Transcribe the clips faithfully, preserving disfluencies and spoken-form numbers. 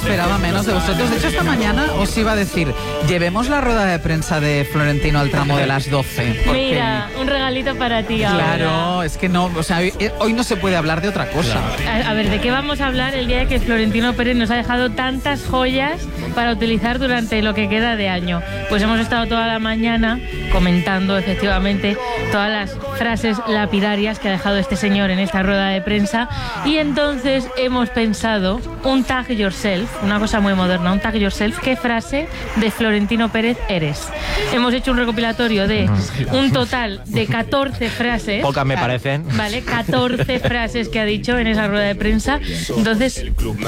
esperaba menos de vosotros. De hecho, esta mañana os iba a decir, llevemos la rueda de prensa de Florentino al tramo de las doce. Porque... Mira, un regalito para ti ahora. Claro, es que no, o sea, hoy no se puede hablar de otra cosa. A, a ver, ¿de qué vamos a hablar el día de que Florentino Pérez nos ha dejado tantas joyas para utilizar durante lo que queda de año? Pues hemos estado toda la mañana comentando efectivamente todas las frases lapidarias que ha dejado este señor en esta rueda de prensa, y entonces hemos pensado un tag yourself, una cosa muy moderna, un tag yourself. ¿Qué frase de Florentino Pérez eres? Hemos hecho un recopilatorio de un total de catorce frases. Pocas me parecen. Vale, catorce frases que ha dicho en esa rueda de prensa. Entonces,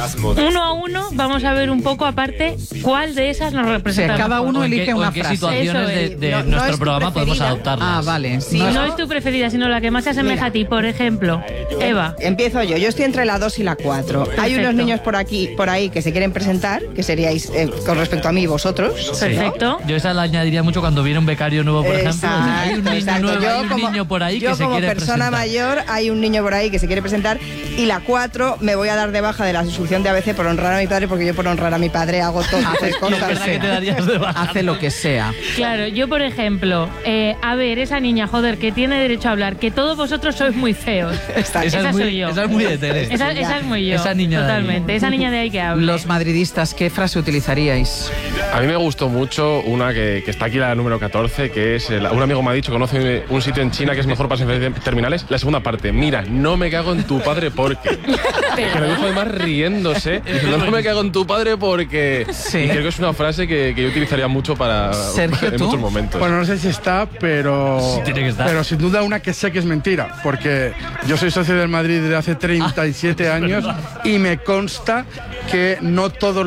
uno a uno vamos a ver un poco aparte cuál de esas nos representa. O sea, cada uno elige una ¿En qué frase. situaciones de, de No- no nuestro es tu programa podemos preferida. adoptarlas? Ah, vale. Sí, No, no es tu preferida, sino la que más se asemeja a ti. Por ejemplo, Eva. Empiezo yo. Yo estoy entre la dos y la cuatro. Hay Perfecto. unos niños por aquí, por ahí, que se quieren presentar, que seríais, eh, con respecto a mí, vosotros. Perfecto. Yo esa la añadiría mucho cuando viene un becario nuevo, por ejemplo. Exacto, Hay un niño exacto. nuevo, Yo hay un como- niño por ahí yo que se como quiere persona presentar. mayor, hay un niño por ahí que se quiere presentar. Y la cuatro, me voy a dar de baja de la suscripción de A B C por honrar a mi padre, porque yo por honrar a mi padre hago todas esas Haces Es cosas. verdad que te darías de baja. hace lo que sea. Claro, yo por ejemplo, eh, a ver, esa niña, joder, que tiene derecho a hablar, que todos vosotros sois muy feos. Está- Esa, Esa es muy, soy yo. esa es muy de Tere. Esa, esa es muy yo. Esa niña de ahí. Totalmente. Esa niña de ahí que habla. Los madridistas, ¿qué frase utilizaríais? A mí me gustó mucho una que, que está aquí, la número catorce, que es, el- un amigo me ha dicho, conoce un sitio en China que es mejor para transferencias terminales. La segunda parte, mira, no me cago en tu padre porque. Que lo dijo además riéndose, diciendo, no me cago en tu padre porque. Sí. Y creo que es una frase que, que yo utilizaría mucho para Sergio, en ¿tú? muchos momentos. Bueno, no sé si está, pero. Sí, tiene que estar. Pero sin duda una que sé que es mentira, porque yo soy socio del Madrid desde hace treinta y siete años y me consta que no todos